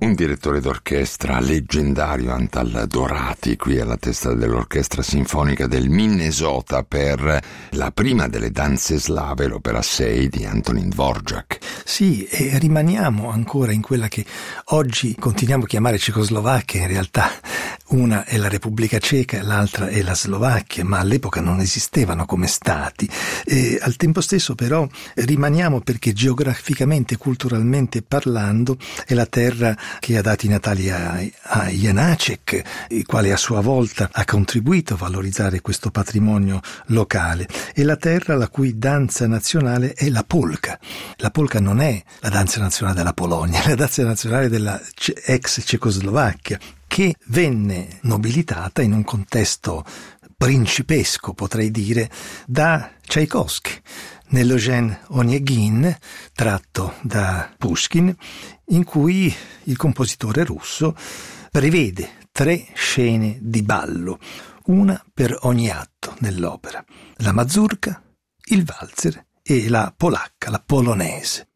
un direttore d'orchestra leggendario, Antal Dorati, qui alla testa dell'Orchestra Sinfonica del Minnesota per la prima delle danze slave, l'opera 6 di Antonín Dvořák. Sì, e rimaniamo ancora in quella che oggi continuiamo a chiamare Cecoslovacchia. In realtà una è la Repubblica Ceca e l'altra è la Slovacchia, ma all'epoca non esistevano come stati. E al tempo stesso però rimaniamo perché geograficamente, culturalmente parlando, è la terra che ha dato i natali a Janáček, il quale a sua volta ha contribuito a valorizzare questo patrimonio locale. È la terra la cui danza nazionale è la polka. La polka non è la danza nazionale della Polonia, è la danza nazionale della ex Cecoslovacchia, che venne nobilitata in un contesto principesco, potrei dire, da Tchaikovsky, nell'Eugène Onegin, tratto da Pushkin, in cui il compositore russo prevede 3 scene di ballo, una per ogni atto nell'opera: la mazurka, il valzer e la polacca, la polonese.